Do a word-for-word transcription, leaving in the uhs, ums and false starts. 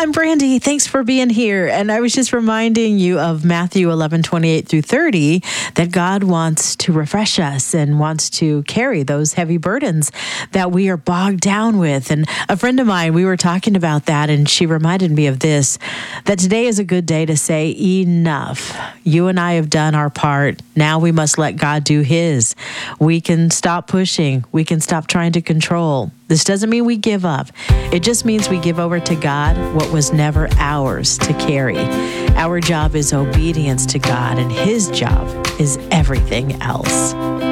I'm Brandy. Thanks for being here. And I was just reminding you of Matthew eleven, twenty-eight through thirty, that God wants to refresh us and wants to carry those heavy burdens that we are bogged down with. And a friend of mine, we were talking about that, and she reminded me of this, that today is a good day to say, enough. You and I have done our part. Now we must let God do his. We can stop pushing. We can stop trying to control. This doesn't mean we give up. It just means we give over to God what was never ours to carry. Our job is obedience to God, and his job is everything else.